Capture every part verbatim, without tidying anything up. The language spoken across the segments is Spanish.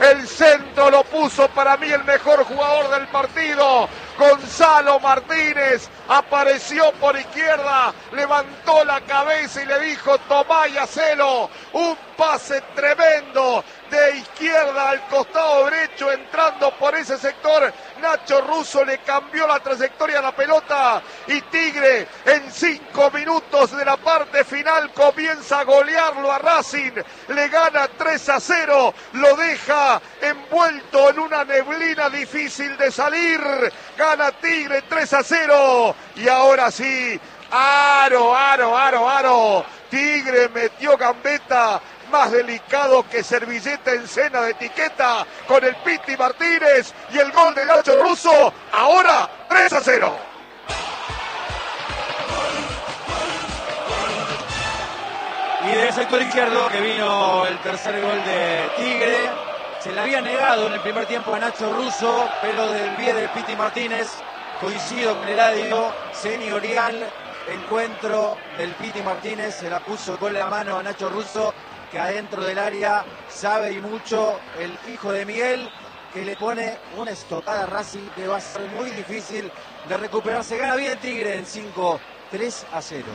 El centro lo puso para mí el mejor jugador del partido. Gonzalo Martínez apareció por izquierda, levantó la cabeza y le dijo: tomá y hacelo. Un pase tremendo de izquierda al costado derecho, entrando por ese sector. Nacho Russo le cambió la trayectoria a la pelota y Tigre en cinco minutos de la parte final comienza a golearlo a Racing. Le gana tres a cero, lo deja envuelto en una neblina difícil de salir. Gana Tigre tres a cero y ahora sí, aro, aro, aro, aro. Tigre metió gambeta, más delicado que servilleta en cena de etiqueta, con el Piti Martínez y el gol de Nacho Russo. Ahora tres a cero. Y del sector izquierdo que vino el tercer gol de Tigre. Se le había negado en el primer tiempo a Nacho Russo, pero del pie del Piti Martínez. Coincido con el audio señorial encuentro del Piti Martínez. Se la puso con la mano a Nacho Russo, que adentro del área sabe y mucho el hijo de Miguel, que le pone una estocada a Racing que va a ser muy difícil de recuperarse. Gana bien Tigre en cinco, tres a cero.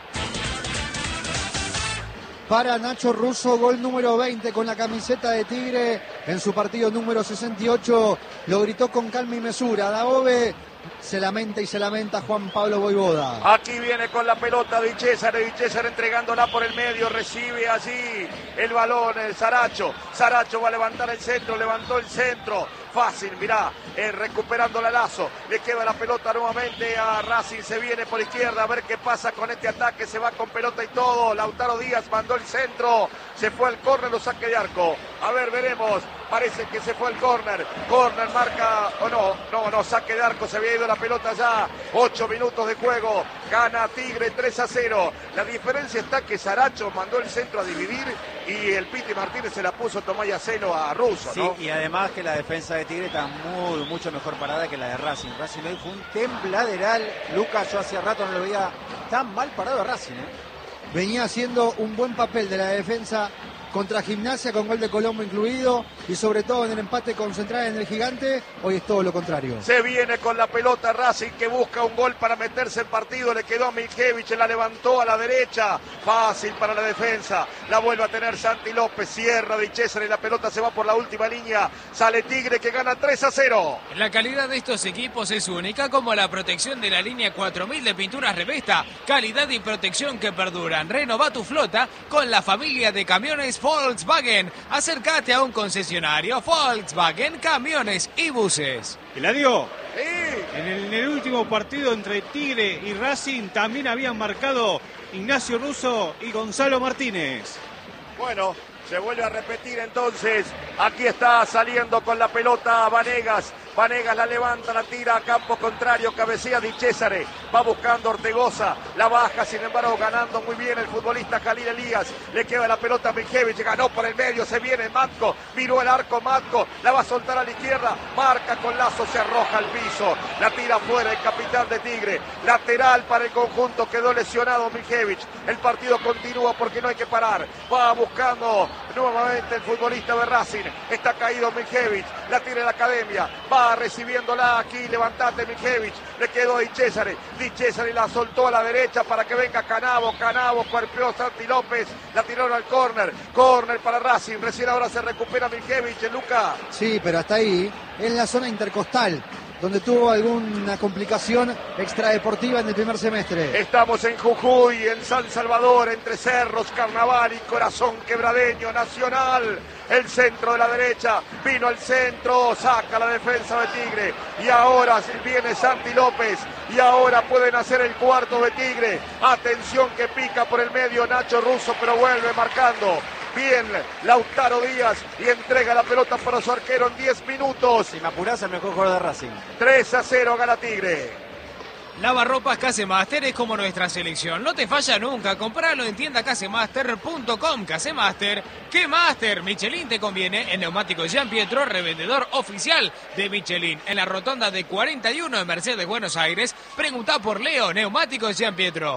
Para Nacho Russo, gol número veinte con la camiseta de Tigre en su partido número sesenta y ocho. Lo gritó con calma y mesura. Daove se lamenta y se lamenta Juan Pablo Voivoda. Aquí viene con la pelota Di Cesare, Di Cesare entregándola por el medio, recibe allí el balón, el Saracho. Saracho va a levantar el centro, levantó el centro. Fácil, mirá, eh, recuperando la Lazo. Le queda la pelota nuevamente a Racing, se viene por izquierda, a ver qué pasa con este ataque. Se va con pelota y todo. Lautaro Díaz mandó el centro, se fue al córner, lo saque de arco. A ver, veremos. Parece que se fue al córner. Córner marca, o no, no, no, saque de arco, se había ido la pelota ya. Ocho minutos de juego. Gana Tigre tres a cero. La diferencia está que Saracho mandó el centro a dividir y el Piti Martínez se la puso Tomás Celo a Russo, ¿no? Sí, y además que la defensa de Tigre está muy, mucho mejor parada que la de Racing. Racing hoy fue un tembladeral. Lucas, yo hacía rato no lo veía tan mal parado a Racing, ¿eh? Venía haciendo un buen papel de la defensa contra Gimnasia, con gol de Colombo incluido, y sobre todo en el empate con Central en el Gigante. Hoy es todo lo contrario. Se viene con la pelota Racing, que busca un gol para meterse en partido. Le quedó a Miljevich, la levantó a la derecha. Fácil para la defensa. La vuelve a tener Santi López. Cierra Di Cesare y la pelota se va por la última línea. Sale Tigre, que gana tres a cero. La calidad de estos equipos es única, como la protección de la línea cuatro mil de pinturas Revesta. Calidad y protección que perduran. Renova tu flota con la familia de camiones Volkswagen. Acércate a un concesionario Volkswagen, camiones y buses. Eladio, Sí. en el, en el último partido entre Tigre y Racing también habían marcado Ignacio Russo y Gonzalo Martínez. Bueno, se vuelve a repetir entonces. Aquí está saliendo con la pelota Vanegas. Vanegas la levanta, la tira a campo contrario, cabecea Di Cesare, va buscando Ortegoza, la baja, sin embargo ganando muy bien el futbolista Jalil Elías. Le queda la pelota a Miljevich, ganó por el medio, se viene Matko, miró el arco Matko, la va a soltar a la izquierda, marca con Lazo, se arroja al piso, la tira fuera el capitán de Tigre. Lateral para el conjunto, quedó lesionado Miljevich. El partido continúa porque no hay que parar, va buscando nuevamente el futbolista de Racing, está caído Miljevich, la tira en la academia, va recibiéndola aquí, levantate Miljevich, le quedó Di Cesare, Di Cesare la soltó a la derecha para que venga Canavo, Canavo cuerpeó Santi López, la tiraron al córner, córner para Racing, recién ahora se recupera Miljevich, Luca. Sí, pero hasta ahí, en la zona intercostal, donde tuvo alguna complicación extradeportiva en el primer semestre. Estamos en Jujuy, en San Salvador, entre Cerros, Carnaval y Corazón Quebradeño, Nacional. El centro de la derecha, vino al centro, saca la defensa de Tigre. Y ahora viene Santi López. Y ahora pueden hacer el cuarto de Tigre. Atención que pica por el medio Nacho Russo, pero vuelve marcando. Bien, Lautaro Díaz y entrega la pelota para su arquero en diez minutos. Si me apurás, el mejor jugador de Racing. tres a cero gana Tigre. Lavarropas Casemaster es como nuestra selección. No te falla nunca. Compralo en tienda casemaster punto com. Casemaster, ¿qué Master? Michelin te conviene. En Neumáticos Gian Pietro, revendedor oficial de Michelin. En la rotonda de cuarenta y uno de Mercedes, Buenos Aires. Pregunta por Leo, Neumáticos Gian Pietro.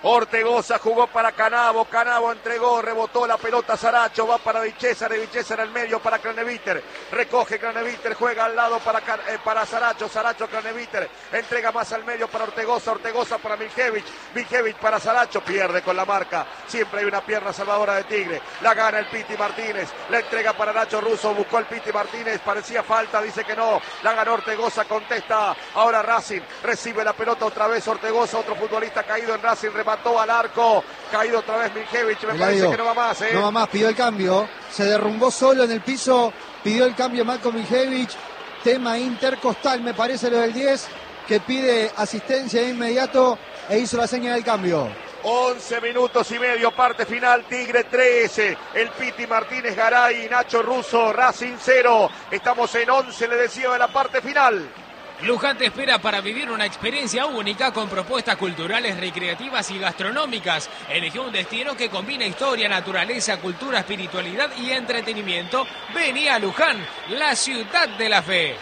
Ortegoza jugó para Canavo, Canavo entregó, rebotó la pelota Saracho, va para Di Cesare, Di Cesare al medio para Craneviter, recoge Craneviter, juega al lado para, eh, para Saracho, Saracho Craneviter, entrega más al medio para Ortegoza, Ortegoza para Miljevic, Miljevic para Saracho, pierde con la marca, siempre hay una pierna salvadora de Tigre, la gana el Piti Martínez, la entrega para Nacho Russo, buscó el Piti Martínez, parecía falta, dice que no, la ganó Ortegoza, contesta ahora Racing, recibe la pelota otra vez Ortegoza, otro futbolista caído en Racing, mató al arco, caído otra vez Miljevic, me parece que no va más, ¿eh? No va más, pidió el cambio, se derrumbó solo en el piso, pidió el cambio Marco Miljevic, tema intercostal, me parece lo del diez, que pide asistencia de inmediato e hizo la señal del cambio. once minutos y medio, parte final, Tigre trece, el Piti Martínez, Garay, Nacho Russo, Racing cero, estamos en once, le decía, de la parte final. Luján te espera para vivir una experiencia única con propuestas culturales, recreativas y gastronómicas. Elige un destino que combina historia, naturaleza, cultura, espiritualidad y entretenimiento. Vení a Luján, la ciudad de la fe.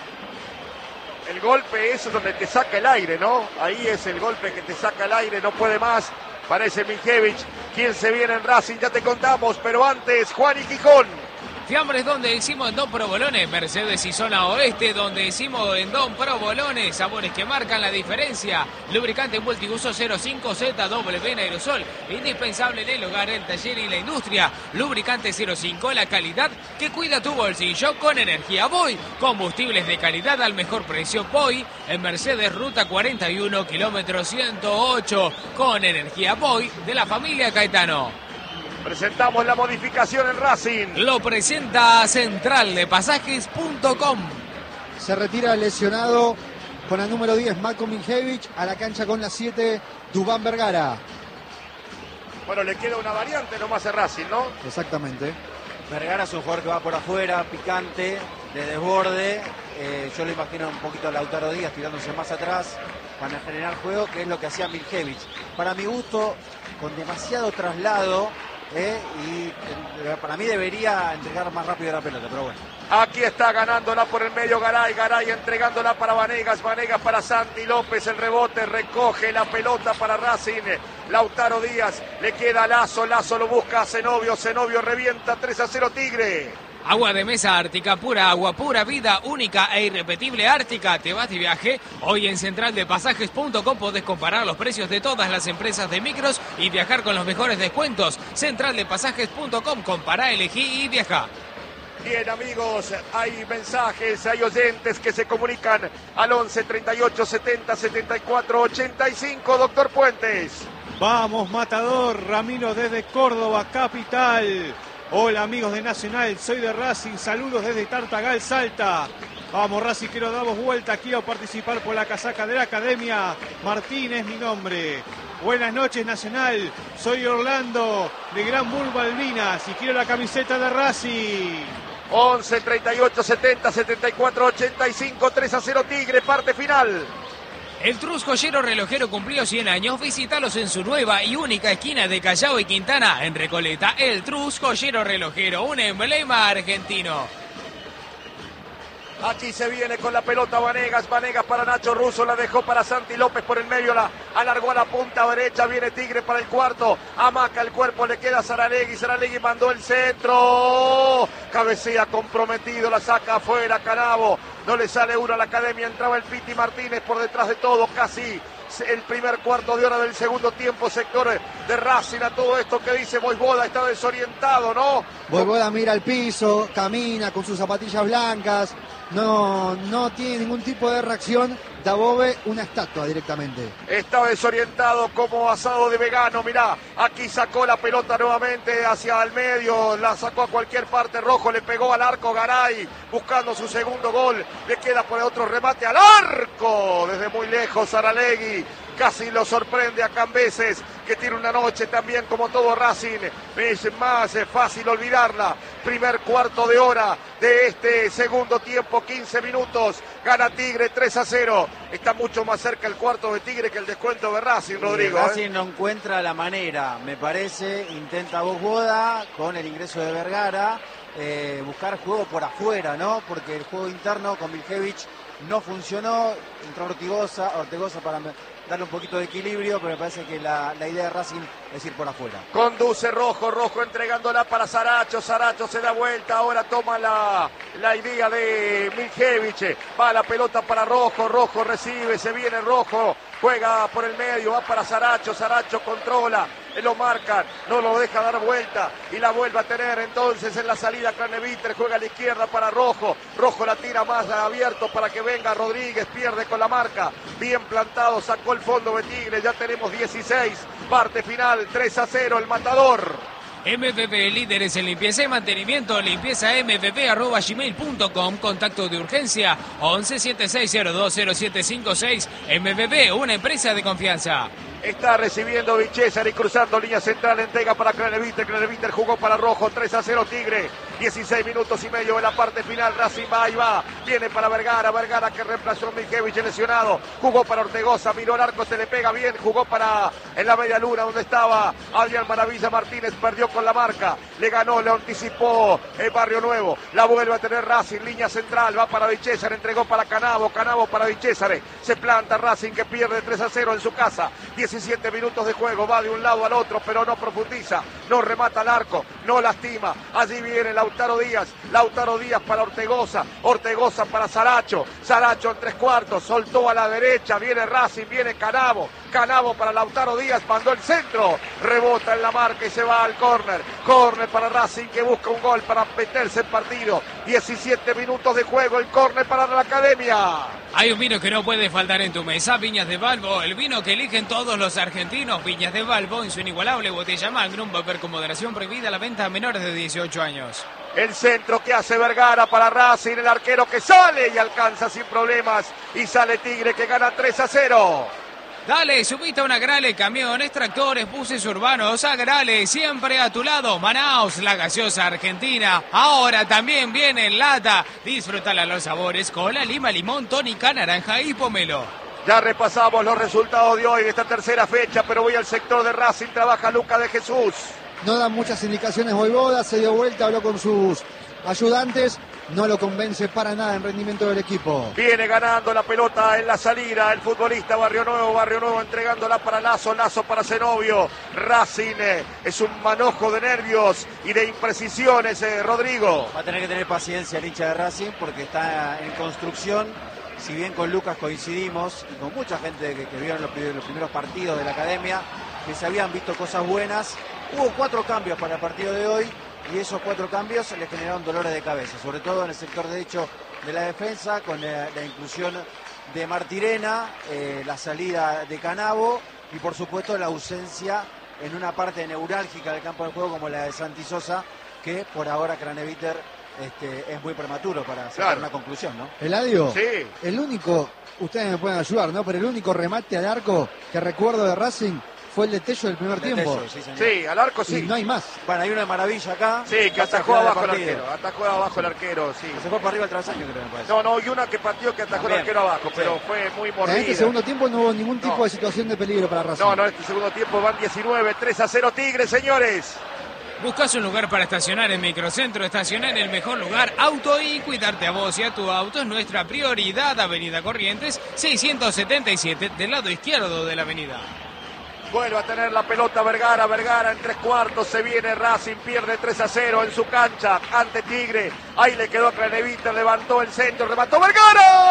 El golpe es donde te saca el aire, ¿no? Ahí es el golpe que te saca el aire, no puede más. Parece Miljevic, quien se viene en Racing, ya te contamos, pero antes Juan y Gijón. Fiambres donde decimos en Don Provolones, Mercedes y zona oeste donde decimos en Don Provolones, sabores que marcan la diferencia. Lubricante multiuso cero cinco Z W en aerosol, indispensable en el hogar, el taller y la industria. Lubricante cero cinco, la calidad que cuida tu bolsillo con energía Boy. Combustibles de calidad al mejor precio Boy en Mercedes Ruta cuarenta y uno, kilómetro ciento ocho, con energía Boy de la familia Caetano. Presentamos la modificación en Racing. Lo presenta Central de Pasajes punto com. Se retira el lesionado con el número diez, Marco Miljevic, a la cancha con la siete, Dubán Vergara. Bueno, le queda una variante nomás en Racing, ¿no? Exactamente. Vergara es un jugador que va por afuera, picante, de desborde. Eh, yo lo imagino un poquito a Lautaro Díaz tirándose más atrás para generar juego, que es lo que hacía Miljevic. Para mi gusto, con demasiado traslado. Eh, y eh, para mí debería entregar más rápido la pelota, pero bueno. Aquí está ganándola por el medio Garay, Garay entregándola para Vanegas, Vanegas para Santi López, el rebote, recoge la pelota para Racing, Lautaro Díaz, le queda Lazo, Lazo lo busca a Zenobio, Zenobio revienta, tres a cero Tigre. Agua de mesa Ártica, pura agua, pura vida, única e irrepetible Ártica. ¿Te vas de viaje? Hoy en Central de Pasajes punto com podés comparar los precios de todas las empresas de micros y viajar con los mejores descuentos. Central de Pasajes punto com, compará, elegí y viaja. Bien, amigos, hay mensajes, hay oyentes que se comunican al once, treinta y ocho, setenta, setenta y cuatro, ochenta y cinco, doctor Puentes. Vamos, Matador, Ramiro desde Córdoba, capital. Hola amigos de Nacional, soy de Racing, saludos desde Tartagal, Salta. Vamos Racing, quiero damos vuelta, quiero participar por la casaca de la Academia. Martín es mi nombre. Buenas noches Nacional, soy Orlando de Gran Bull Malvinas y quiero la camiseta de Racing. once, treinta y ocho, setenta, setenta y cuatro, ochenta y cinco, tres a cero Tigre, parte final. El Trus Joyero Relojero cumplió cien años. Visítalos en su nueva y única esquina de Callao y Quintana, en Recoleta. El Trus Joyero Relojero, un emblema argentino. Aquí se viene con la pelota Vanegas, Vanegas para Nacho Russo, la dejó para Santi López por el medio, la alargó a la punta derecha, viene Tigre para el cuarto, amaca el cuerpo, le queda a Saralegui, Saralegui mandó el centro, cabecea comprometido, la saca afuera, Canavo, no le sale uno a la Academia, entraba el Piti Martínez por detrás de todo, casi el primer cuarto de hora del segundo tiempo, sector de Racing, a todo esto que dice Voivoda, está desorientado, ¿no? Voivoda mira al piso, camina con sus zapatillas blancas, no, no tiene ningún tipo de reacción. Dabove, una estatua directamente. Está desorientado como asado de vegano, mirá, aquí sacó la pelota nuevamente hacia el medio, la sacó a cualquier parte, Rojo le pegó al arco, Garay buscando su segundo gol, le queda por otro remate al arco, desde muy lejos Saralegui, casi lo sorprende a Cambeses, que tiene una noche también como todo Racing, es más fácil olvidarla, primer cuarto de hora de este segundo tiempo, quince minutos, gana Tigre tres a cero, está mucho más cerca el cuarto de Tigre que el descuento de Racing, Rodrigo. Racing ¿eh? no encuentra la manera, me parece, intenta Voivoda con el ingreso de Vergara, eh, buscar juego por afuera, ¿no? Porque el juego interno con Miljevic no funcionó, entró Ortigoza, Ortegoza para, darle un poquito de equilibrio, pero me parece que la, la idea de Racing es ir por afuera. Conduce Rojo, Rojo entregándola para Saracho, Saracho se da vuelta, ahora toma la, la idea de Miljevich, va la pelota para Rojo, Rojo recibe, se viene Rojo, juega por el medio, va para Saracho, Saracho controla, lo marcan, no lo deja dar vuelta y la vuelve a tener entonces en la salida Craneviter, juega a la izquierda para Rojo, Rojo la tira más abierto para que venga Rodríguez, pierde con la marca, bien plantado, sacó el fondo de Tigre, ya tenemos dieciséis, parte final, tres a cero, el Matador. M V P, líderes en limpieza y mantenimiento, limpieza m v p arroba gmail punto com, contacto de urgencia once setenta y seis cero dos cero siete cinco seis, M V P, una empresa de confianza. Está recibiendo Vichesar y cruzando línea central, entrega para Craneviter, Craneviter jugó para Rojo, tres a cero Tigre, dieciséis minutos y medio de la parte final, Racing va y va, viene para Vergara, Vergara que reemplazó a Miljevich lesionado, jugó para Ortegoza, miró al arco, se le pega bien, jugó para en la media luna donde estaba Adrián Maravilla Martínez, perdió con la marca, le ganó, le anticipó el Barrio Nuevo, la vuelve a tener Racing, línea central, va para Vichesar, entregó para Canavo, Canavo para Vichesar, se planta Racing que pierde tres a cero en su casa, diecisiete minutos de juego, va de un lado al otro, pero no profundiza, no remata al arco, no lastima, allí viene Lautaro Díaz, Lautaro Díaz para Ortegoza, Ortegoza para Saracho, Saracho en tres cuartos, soltó a la derecha, viene Racing, viene Canavo, Canavo para Lautaro Díaz, mandó el centro, rebota en la marca y se va al córner, córner para Racing que busca un gol para meterse en partido, diecisiete minutos de juego, el córner para la Academia. Hay un vino que no puede faltar en tu mesa, Viñas de Balbo, el vino que eligen todos los argentinos, Viñas de Balbo en su inigualable botella Magnum, beber con moderación, prohibida la venta a menores de dieciocho años. El centro que hace Vergara para Racing, el arquero que sale y alcanza sin problemas, y sale Tigre que gana tres a cero. Dale, subite a una Grale, camiones, tractores, buses urbanos, a Grale, siempre a tu lado. Manaos, la gaseosa argentina. Ahora también viene en lata. Disfrútala los sabores, cola, lima, limón, tónica, naranja y pomelo. Ya repasamos los resultados de hoy de esta tercera fecha, pero voy al sector de Racing, trabaja Lucas de Jesús. No dan muchas indicaciones Voivoda, se dio vuelta, habló con sus ayudantes, no lo convence para nada en rendimiento del equipo. Viene ganando la pelota en la salida el futbolista Barrio Nuevo, Barrio Nuevo entregándola para Lazo, Lazo para Zenobio. Racing eh, es un manojo de nervios y de imprecisiones, eh, Rodrigo. Va a tener que tener paciencia el hincha de Racing porque está en construcción. Si bien con Lucas coincidimos y con mucha gente que, que vieron los, los primeros partidos de la Academia, que se habían visto cosas buenas, hubo cuatro cambios para el partido de hoy y esos cuatro cambios le generaron dolores de cabeza, sobre todo en el sector derecho de la defensa, con la, la inclusión de Martirena, eh, la salida de Canavo y por supuesto la ausencia en una parte neurálgica del campo de juego como la de Santi Sosa, que por ahora Craneviter Este, es muy prematuro para sacar claro. una conclusión, ¿no? Eladio, sí. El único, ustedes me pueden ayudar, ¿no? Pero el único remate al arco que recuerdo de Racing fue el de Tello del primer de tiempo. Tello, sí, señor. Sí, al arco sí. Y no hay más. Bueno, hay una maravilla acá. Sí, que atajó abajo el arquero. Atajó abajo el arquero, sí. Se fue para arriba el travesaño, creo, me parece. No, no, y una que pateó que atajó el arquero abajo, sí. Pero fue muy mordida. En este segundo tiempo no hubo ningún tipo no. de situación de peligro para Racing. No, no, en este segundo tiempo van diecinueve, tres a cero Tigres, señores. ¿Buscas un lugar para estacionar en Microcentro? Estacionar en el mejor lugar, Auto y cuidarte a vos y a tu auto es nuestra prioridad. Avenida Corrientes, seiscientos setenta y siete, del lado izquierdo de la avenida. Vuelve a tener la pelota Vergara, Vergara en tres cuartos, se viene Racing, pierde tres a cero en su cancha ante Tigre. Ahí le quedó a Craneviter, levantó el centro, remató Vergara.